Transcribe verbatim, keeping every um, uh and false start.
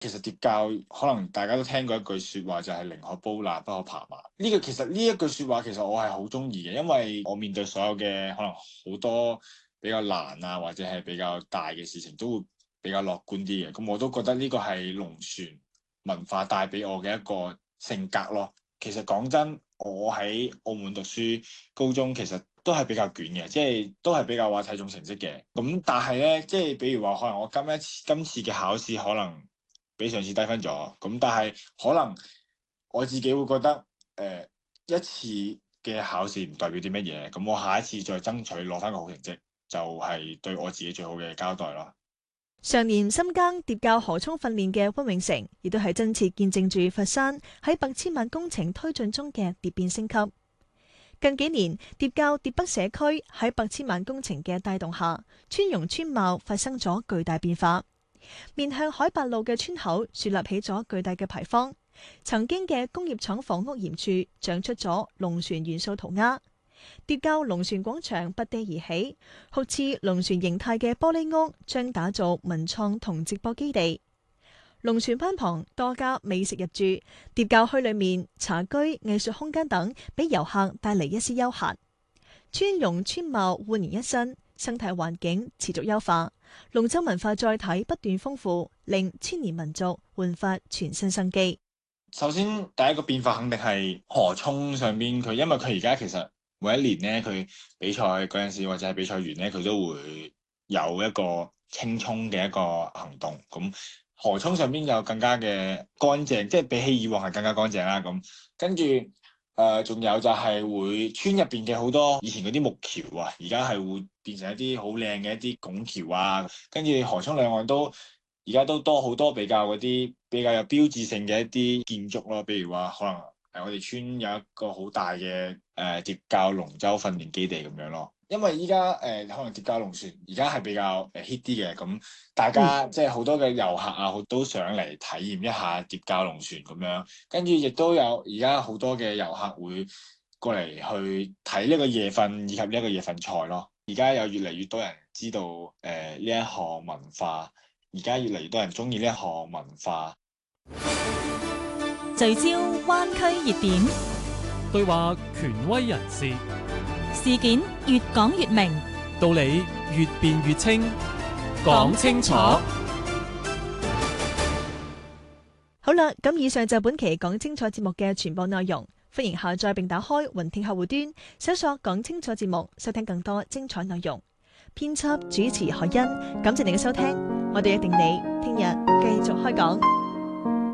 其實疊教可能大家都聽過一句説話，就係寧可煲辣不可爬馬。呢個其實呢一句説話，其實我係好中意嘅，因為我面對所有嘅可能好多比較難啊，或者係比較大嘅事情，都會比較樂觀啲嘅。咁我都覺得呢個係龍船文化帶俾我嘅一個性格咯。其實講真，我喺澳門讀書，高中其實都係比較卷嘅，即係都係比較話睇重成績嘅。咁但係咧，即係比如話，可能我今一次今次嘅考試可能比上次低分咗，咁但係可能我自己會覺得，誒、呃、一次嘅考試唔代表啲乜嘢，咁我下一次再爭取攞翻個好成績，就係對我自己最好嘅交代咯。 常年深耕疊教河涌訓練嘅溫永成，亦都係真切見證住佛山喺百千萬工程推進中嘅蝶變升級。近幾年，疊教疊北社區喺百千萬工程嘅帶動下，村容村貌發生咗巨大變化。面向海八路嘅村口樹立起咗巨大嘅牌坊，曾經嘅工業廠房屋檐處長出咗龍船元素塗鴉。疊教龍船廣場拔地而起，好似龍船形態嘅玻璃屋將打造文創同直播基地。龍船灣旁多家美食入駐，疊教墟裏面茶居、藝術空間等，俾遊客帶嚟一絲休閒。村容村貌煥然一新，生態環境持續優化，龍舟文化載體不斷豐富，令千年民族煥發全新生機。 首先第一個變化肯定係河涌上邊佢，因為佢而家其實每一年咧，佢比賽嗰陣時或者係比賽完咧，佢都會有一個清沖嘅一個行動。咁河涌上邊有更加嘅乾淨，即係比起以往係更加乾淨啦。咁跟住誒，仲有就係會村入邊嘅好多以前嗰啲木橋啊，而家係會變成一啲好靚嘅一啲拱橋啊。跟住河涌兩岸都而家都多好多比較嗰啲比較有標誌性嘅一啲建築咯，譬如話可能。誒，我哋村有一個好大嘅誒疊教龍舟訓練基地咁樣咯，因為依家誒可能疊教龍船而家係比較誒 hit 啲嘅，咁大家、嗯、即係好多嘅遊客啊，都想嚟體驗一下疊教龍船咁樣，跟住亦都有而家好多嘅遊客會過嚟去睇呢個夜訓以及呢一個夜訓賽咯。而家有越嚟越多人知道誒呢一項文化，而家越嚟越多人中意呢一項文化。 聚焦灣區熱點， 對話權威人士， 事件越講越明， 道理越辯越清，講清楚。 好啦，咁以上就本期講清楚節目嘅全部內容，歡迎下載並打開雲聽客戶端，搜索講清楚節目，收聽更多精彩內容。編輯主持海欣，感謝你嘅收聽，我哋約定你聽日繼續開講。